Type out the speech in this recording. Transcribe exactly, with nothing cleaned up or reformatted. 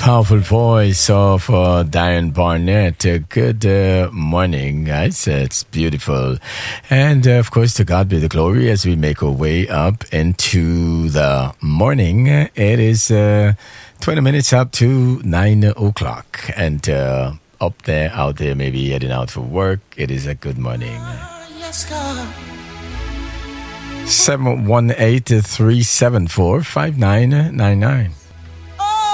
Powerful voice of uh, Diane Barnett. Uh, good uh, morning, guys. Uh, it's beautiful. And uh, of course, to God be the glory as we make our way up into the morning. It is uh, twenty minutes up to nine o'clock. And uh, up there, out there, maybe heading out for work, it is a good morning. Yes, God. seven one eight, three seven four, five nine nine nine.